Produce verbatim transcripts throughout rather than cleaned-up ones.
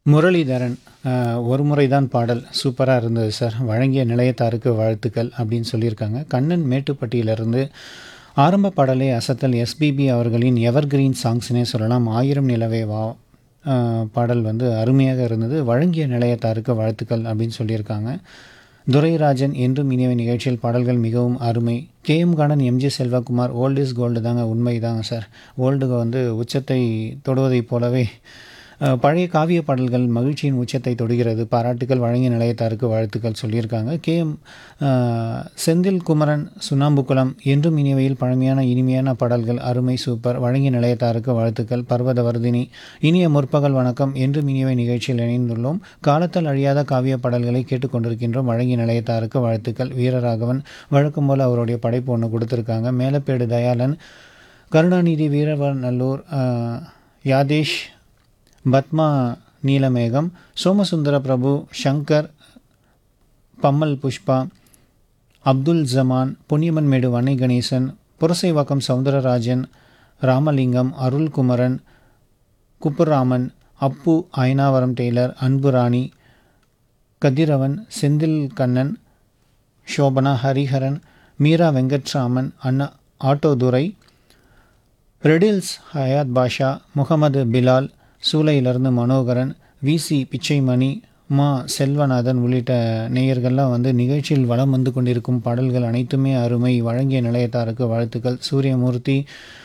முரளிதரன் அ ஒரு முறை தான் பாடல் சூப்பரா இருந்தது சார். வழங்கிய நிலையத்தாருக்கு வாழ்த்துக்கள் அப்படின்னு சொல்லியிருக்காங்க. கண்ணன் மேட்டுப்பட்டியிலிருந்து ஆரம்ப பாடலே அசத்தல் எஸ்பிபி அவர்களின் எவர்கிரீன் சாங்ஸ்னே சொல்லலாம். ஆயிரம் நிலவே வா அ பாடல் வந்து அருமையாக இருந்தது. வழங்கிய நிலையத்தாருக்கு வாழ்த்துக்கள் அப்படின்னு சொல்லியிருக்காங்க. துரைராஜன் என்றும் இனிய நிகழ்ச்சியில் பாடல்கள் மிகவும் அருமை. KM garden MG Selvakumar old is gold தாங்க உண்மை தாங்க சார். ஓல்டு வந்து உச்சத்தை தொடுவதைப் போலவே அ பழைய காவிய பாடல்கள் மகிழ்ச்சியின் உச்சத்தை தொடுகிறது. பாராட்டுக்கள் வழங்கிய நிலையத்தாருக்கு வாழ்த்துக்கள் சொல்லியிருக்காங்க. கேஎம் அ செந்தில் குமரன் சுண்ணாம்புக்குளம் என்றும் இனியவையில் பழமையான இனிமையான பாடல்கள் அருமை சூப்பர். வழங்கிய நிலையத்தாருக்கு வாழ்த்துக்கள். பர்வதவர்தினி இனிய முற்பகல் வணக்கம். என்றும் இனியவை நிகழ்ச்சியில் இணைந்துள்ளோம். காலத்தால் அழியாத காவிய பாடல்களை கேட்டுக்கொண்டிருக்கின்றோம். வழங்கிய நிலையத்தாருக்கு வாழ்த்துக்கள். வீரராகவன் வழக்கம் போல் அவருடைய படைப்பு ஒன்று கொடுத்துருக்காங்க. மேலப்பேடு தயாளன் கருணாநிதி வீரவநல்லூர் அ யாதேஷ் பத்மா நீலமேகம் சோமசுந்தர பிரபு ஷங்கர் பம்மல் புஷ்பா அப்துல் ஜமான் பொன்னியம்மன்மேடு வன்னை கணேசன் புரசைவாக்கம் சவுந்தரராஜன் ராமலிங்கம் அருள்குமரன் குப்புராமன் அப்பு அயனாவரம் டெய்லர் அன்புராணி கதிரவன் செந்தில் கண்ணன் சோபனா ஹரிஹரன் மீரா வெங்கட்ராமன் அண்ணா ஆட்டோதுரை ரெடில்ஸ் ஹயாத் பாஷா முகமது பிலால் சூளையிலிருந்து மனோகரன் விசி பிச்சைமணி மா செல்வநாதன் உள்ளிட்ட நேயர்கள்லாம் வந்து நிகழ்ச்சியில் வலம் வந்து கொண்டிருக்கும் பாடல்கள் அனைத்துமே அருமை. வழங்கிய நிலையத்தாருக்கு வாழ்த்துக்கள். சூரியமூர்த்தி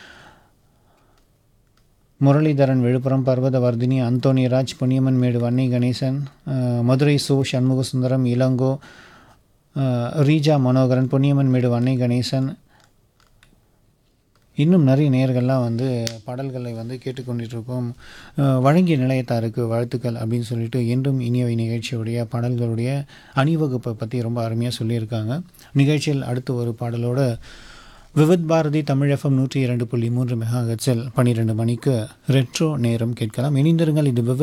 முரளிதரன் விழுப்புரம் பர்வதவர்தினி அந்தோனிராஜ் பொன்னியம்மன்மேடு வன்னை கணேசன் மதுரை சோ சண்முகசுந்தரம் இளங்கோ ரீஜா மனோகரன் பொன்னியம்மன்மேடு வன்னை கணேசன் இன்னும் நிறைய நேயர்கள்லாம் வந்து பாடல்களை வந்து கேட்டுக்கொண்டிருக்கோம். வழங்கிய நிலையத்தாருக்கு வாழ்த்துக்கள் அப்படின்னு சொல்லிட்டு என்றும் இனியவை நிகழ்ச்சியுடைய பாடல்களுடைய அணிவகுப்பை பற்றி ரொம்ப அருமையாக சொல்லியிருக்காங்க. நிகழ்ச்சியில் அடுத்து ஒரு பாடலோட விவித் பாரதி தமிழ் எஃப்எம் நூற்றி இரண்டு புள்ளி மூன்று மெகா ஹெர்ட்ஸில் பன்னிரெண்டு மணிக்கு ரெட்ரோ நேரம் கேட்கலாம். இணைந்திருங்கள். இது விவித்